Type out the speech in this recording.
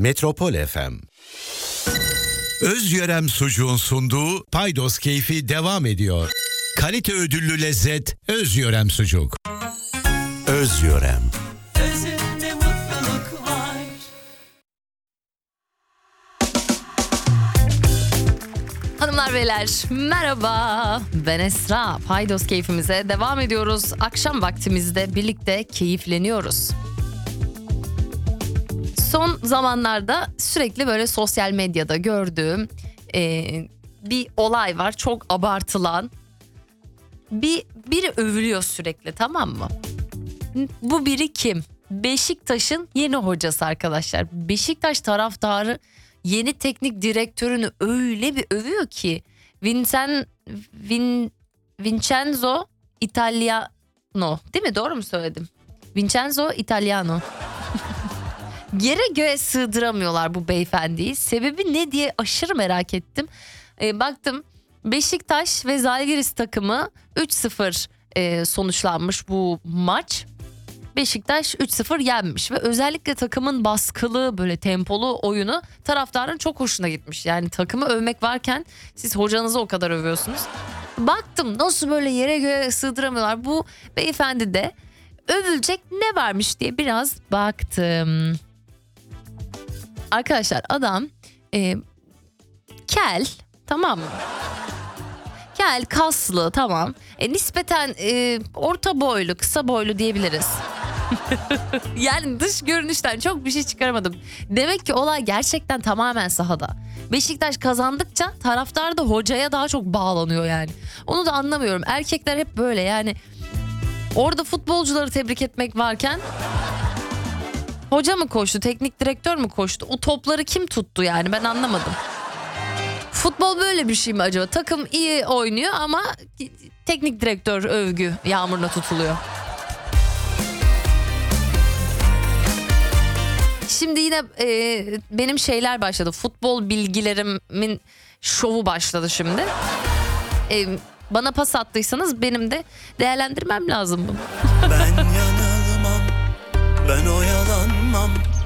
Metropol FM. Özyörem Sucuğun sunduğu Paydos Keyfi devam ediyor. Kalite ödüllü lezzet Özyörem Sucuk. Özyörem. Özünde mutluluk var. Hanımlar beyler merhaba, ben Esra. Paydos keyfimize devam ediyoruz. Akşam vaktimizde birlikte keyifleniyoruz. Son zamanlarda sürekli böyle sosyal medyada gördüğüm bir olay var. Çok abartılan. Biri övülüyor sürekli, tamam mı? Bu biri kim? Beşiktaş'ın yeni hocası arkadaşlar. Beşiktaş taraftarı yeni teknik direktörünü öyle bir övüyor ki Vincenzo Italiano, değil mi? Doğru mu söyledim? Vincenzo Italiano. Yere göğe sığdıramıyorlar bu beyefendiyi. Sebebi ne diye aşırı merak ettim. Baktım Beşiktaş ve Zalgiris takımı 3-0 sonuçlanmış bu maç. Beşiktaş 3-0 yenmiş ve özellikle takımın baskılı böyle tempolu oyunu taraftarın çok hoşuna gitmiş. Yani takımı övmek varken siz hocanızı o kadar övüyorsunuz. Baktım nasıl böyle yere göğe sığdıramıyorlar. Bu beyefendi de övülecek ne varmış diye biraz baktım. Arkadaşlar adam kel, tamam mı? Kel, kaslı, tamam. Nispeten orta boylu, kısa boylu diyebiliriz. Yani dış görünüşten çok bir şey çıkaramadım. Demek ki olay gerçekten tamamen sahada. Beşiktaş kazandıkça taraftar da hocaya daha çok bağlanıyor yani. Onu da anlamıyorum. Erkekler hep böyle yani. Orada futbolcuları tebrik etmek varken hoca mı koştu, teknik direktör mü koştu? O topları kim tuttu yani, ben anlamadım. Futbol böyle bir şey mi acaba? Takım iyi oynuyor ama teknik direktör övgü yağmuruna tutuluyor. Şimdi yine benim şeyler başladı. Futbol bilgilerimin şovu başladı şimdi. Bana pas attıysanız benim de değerlendirmem lazım bunu. Ben yanılmam, ben oyalanmam.